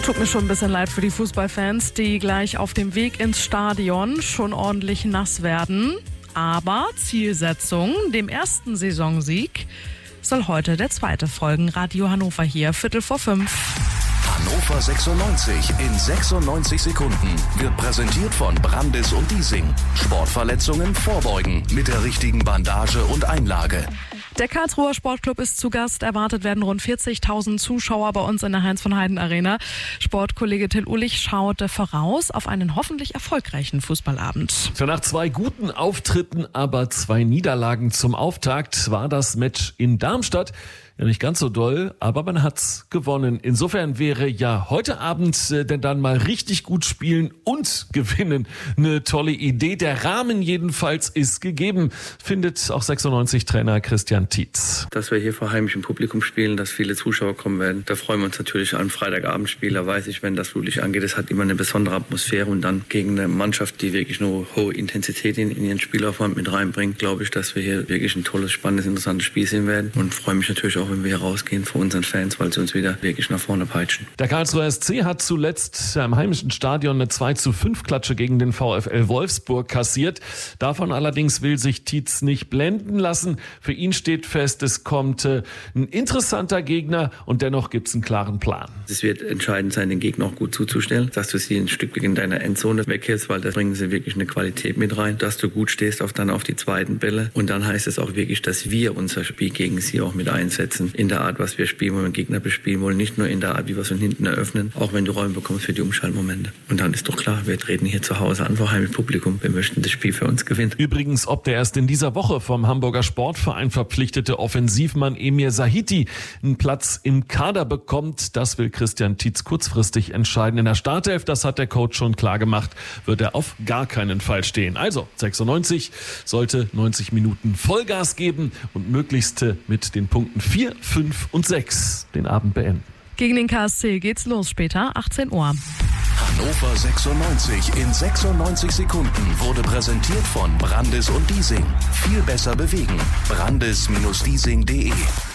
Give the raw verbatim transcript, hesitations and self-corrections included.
Es tut mir schon ein bisschen leid für die Fußballfans, die gleich auf dem Weg ins Stadion schon ordentlich nass werden. Aber Zielsetzung, dem ersten Saisonsieg, soll heute der zweite folgen. Radio Hannover hier, Viertel vor fünf. Hannover sechsundneunzig in sechsundneunzig Sekunden wird präsentiert von Brandis und Diesing. Sportverletzungen vorbeugen mit der richtigen Bandage und Einlage. Der Karlsruher Sportclub ist zu Gast. Erwartet werden rund vierzigtausend Zuschauer bei uns in der Heinz-von-Heiden-Arena. Sportkollege Till Ullich schaute voraus auf einen hoffentlich erfolgreichen Fußballabend. Für nach zwei guten Auftritten, aber zwei Niederlagen zum Auftakt war das Match in Darmstadt ja nicht ganz so doll, aber man hat's gewonnen. Insofern wäre ja heute Abend äh, denn dann mal richtig gut spielen und gewinnen eine tolle Idee. Der Rahmen jedenfalls ist gegeben, findet auch sechsundneunzig-Trainer Christian Tietz. Dass wir hier vor heimischem Publikum spielen, dass viele Zuschauer kommen werden, da freuen wir uns natürlich an Freitagabendspiel. Da weiß ich, wenn das wirklich angeht, es hat immer eine besondere Atmosphäre und dann gegen eine Mannschaft, die wirklich nur hohe Intensität in, in ihren Spielaufwand mit reinbringt, glaube ich, dass wir hier wirklich ein tolles, spannendes, interessantes Spiel sehen werden und freue mich natürlich auch, wenn wir hier rausgehen vor unseren Fans, weil sie uns wieder wirklich nach vorne peitschen. Der Karlsruher S C hat zuletzt im heimischen Stadion eine zwei zu fünf Klatsche gegen den VfL Wolfsburg kassiert. Davon allerdings will sich Tietz nicht blenden lassen. Für ihn steht fest, es kommt äh, ein interessanter Gegner und dennoch gibt es einen klaren Plan. Es wird entscheidend sein, den Gegner auch gut zuzustellen, dass du sie ein Stück in deiner Endzone weghältst, weil da bringen sie wirklich eine Qualität mit rein, dass du gut stehst auf dann auf die zweiten Bälle und dann heißt es auch wirklich, dass wir unser Spiel gegen sie auch mit einsetzen. In der Art, was wir spielen wollen, Gegner bespielen wollen, nicht nur in der Art, wie wir es von hinten eröffnen, auch wenn du Räume bekommst für die Umschaltmomente. Und dann ist doch klar, wir treten hier zu Hause an vor heimischem Publikum. Wir möchten das Spiel für uns gewinnen. Übrigens, ob der erst in dieser Woche vom Hamburger Sportverein verpflichtete Offensivmann Emir Sahiti einen Platz im Kader bekommt, das will Christian Tietz kurzfristig entscheiden. In der Startelf, das hat der Coach schon klar gemacht, wird er auf gar keinen Fall stehen. Also sechsundneunzig sollte neunzig Minuten Vollgas geben und möglichst mit den Punkten vier, fünf und sechs den Abend beenden. Gegen den K S C geht's los später, achtzehn Uhr. Hannover sechsundneunzig in sechsundneunzig Sekunden wurde präsentiert von Brandis und Diesing. Viel besser bewegen. Brandis Bindestrich Diesing Punkt de